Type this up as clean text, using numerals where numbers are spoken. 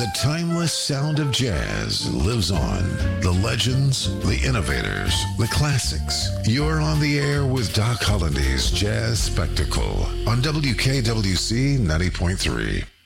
The timeless sound of jazz lives on. The legends, the innovators, the classics. You're on the air with Doc Hollandy's Jazz Spectacle on WKWC 90.3.